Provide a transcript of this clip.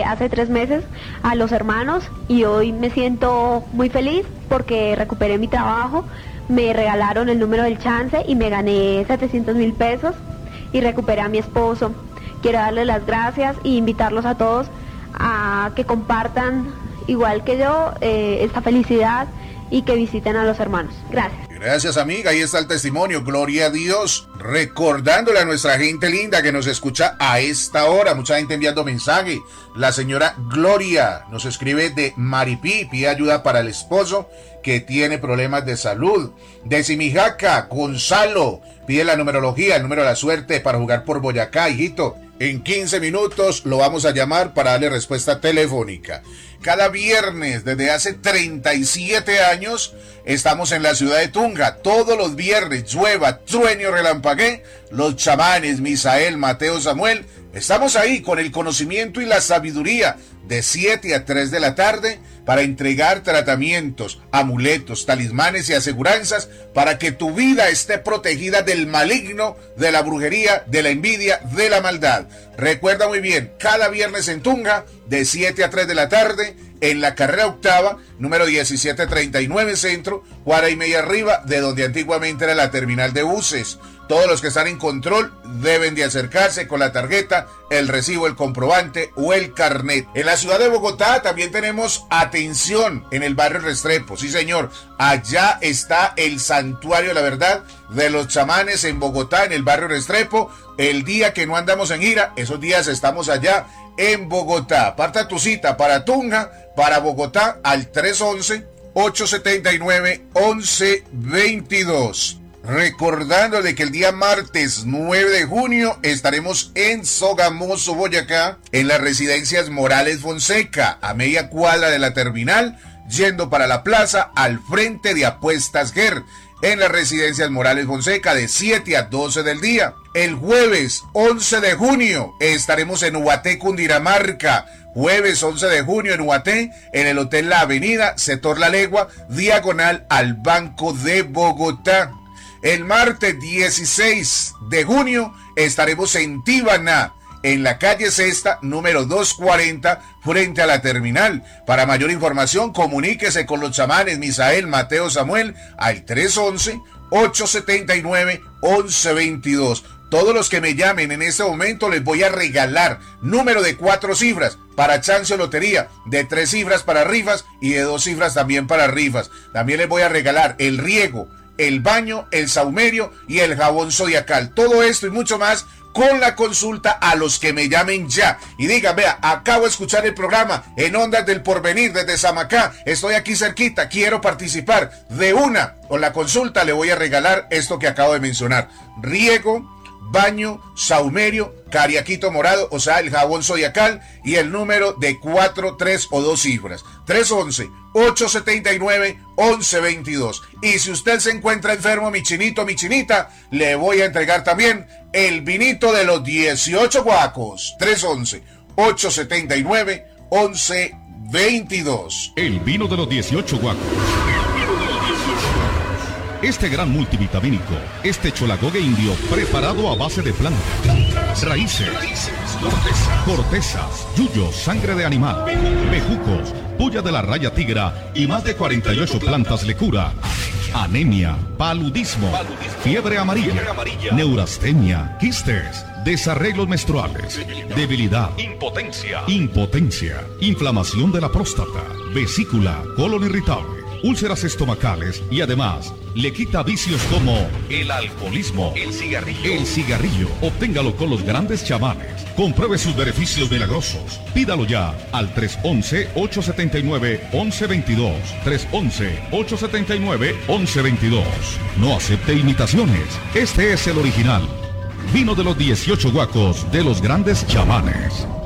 hace 3 meses a los hermanos y hoy me siento muy feliz porque recuperé mi trabajo, me regalaron el número del chance y me gané 700.000 pesos y recuperé a mi esposo. Quiero darles las gracias e invitarlos a todos a que compartan, igual que yo, esta felicidad y que visiten a los hermanos. Gracias. Gracias, amiga. Ahí está el testimonio. Gloria a Dios. Recordándole a nuestra gente linda que nos escucha a esta hora. Mucha gente enviando mensaje. La señora Gloria nos escribe de Maripí. Pide ayuda para el esposo que tiene problemas de salud. De Simijaca, Gonzalo pide la numerología, el número de la suerte para jugar por Boyacá, hijito. En 15 minutos lo vamos a llamar para darle respuesta telefónica. Cada viernes, desde hace 37 años, estamos en la ciudad de Tunja. Todos los viernes, llueva, truene o relampaguee, los chamanes, Misael, Mateo, Samuel, estamos ahí con el conocimiento y la sabiduría de 7 a 3 de la tarde para entregar tratamientos, amuletos, talismanes y aseguranzas para que tu vida esté protegida del maligno, de la brujería, de la envidia, de la maldad. Recuerda muy bien, cada viernes en Tunja, de 7 a 3 de la tarde, en la carrera octava, número 1739 Centro, cuadra y media arriba, de donde antiguamente era la terminal de buses. Todos los que están en control deben de acercarse con la tarjeta, el recibo, el comprobante o el carnet. En la ciudad de Bogotá también tenemos atención en el barrio Restrepo. Sí, señor, allá está el Santuario de la Verdad de los Chamanes en Bogotá, en el barrio Restrepo. El día que no andamos en gira, esos días estamos allá en Bogotá. Aparta tu cita para Tunja, para Bogotá, al 311-879-1122. Recordándole que el día martes 9 de junio estaremos en Sogamoso, Boyacá, en las residencias Morales Fonseca, a media cuadra de la terminal, yendo para la plaza al frente de Apuestas GER, en las residencias Morales Fonseca de 7 a 12 del día. El jueves 11 de junio estaremos en Ubaté, Cundinamarca. Jueves 11 de junio en Ubaté, en el Hotel La Avenida, sector La Legua, diagonal al Banco de Bogotá. El martes 16 de junio estaremos en Tíbana, en la calle Sexta, número 240, frente a la terminal. Para mayor información, comuníquese con los chamanes Misael, Mateo, Samuel, al 311-879-1122. Todos los que me llamen en este momento les voy a regalar número de 4 cifras para chance o lotería, de 3 cifras para rifas y de 2 cifras también para rifas. También les voy a regalar el riego, el baño, el saumerio y el jabón zodiacal. Todo esto y mucho más con la consulta a los que me llamen ya. Y digan, vea, acabo de escuchar el programa en Ondas del Porvenir desde Samacá. Estoy aquí cerquita, quiero participar. De una, con la consulta le voy a regalar esto que acabo de mencionar. Riego, baño, saumerio, cariaquito morado, o sea, el jabón zodiacal y el número de 4, 3 o 2 cifras. 311-879-1122. Y si usted se encuentra enfermo, mi chinito, mi chinita, le voy a entregar también el vinito de los 18 guacos. 311-879-1122. El vino de los 18 guacos. Este gran multivitamínico, este cholagogue indio preparado a base de plantas, raíces, cortezas, yuyos, sangre de animal, bejucos, puya de la raya tigra y más de 48 plantas le cura. Anemia, paludismo, fiebre amarilla, neurastenia, quistes, desarreglos menstruales, debilidad, impotencia, inflamación de la próstata, vesícula, colon irritable, úlceras estomacales y además le quita vicios como el alcoholismo, el cigarrillo. Obténgalo con los grandes chamanes. Compruebe sus beneficios milagrosos. Pídalo ya al 311-879-1122. 311-879-1122. No acepte imitaciones. Este es el original. Vino de los 18 guacos de los grandes chamanes.